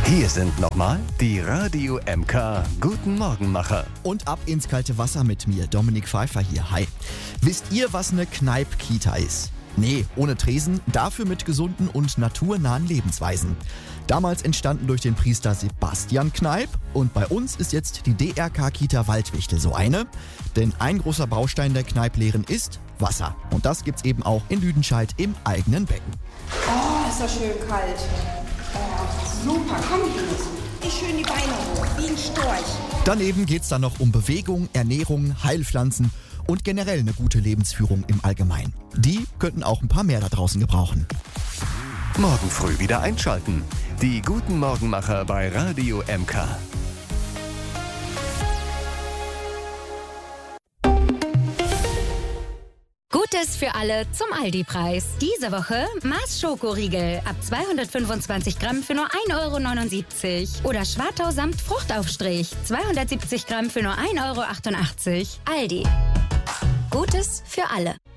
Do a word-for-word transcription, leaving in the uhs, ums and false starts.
Hier sind nochmal die Radio M K Guten Morgenmacher. Und ab ins kalte Wasser mit mir, Dominik Pfeiffer hier. Hi. Wisst ihr, was eine Kneipp-Kita ist? Nee, ohne Tresen, dafür mit gesunden und naturnahen Lebensweisen. Damals entstanden durch den Priester Sebastian Kneipp und bei uns ist jetzt die D R K-Kita Waldwichtel so eine. Denn ein großer Baustein der Kneipp-Lehren ist Wasser. Und das gibt's eben auch in Lüdenscheid im eigenen Becken. Oh, ist das schön kalt. Oh, super, komm Linus. Ich schön die Beine hoch, wie ein Storch. Daneben geht's dann noch um Bewegung, Ernährung, Heilpflanzen und generell eine gute Lebensführung im Allgemeinen. Die könnten auch ein paar mehr da draußen gebrauchen. Morgen früh wieder einschalten. Die Guten Morgenmacher bei Radio M K. Gutes für alle zum Aldi-Preis. Diese Woche Mars Schokoriegel ab zweihundertfünfundzwanzig Gramm für nur ein Euro neunundsiebzig. Oder Schwartau samt Fruchtaufstrich zweihundertsiebzig Gramm für nur ein Euro achtundachtzig. Aldi. Gutes für alle.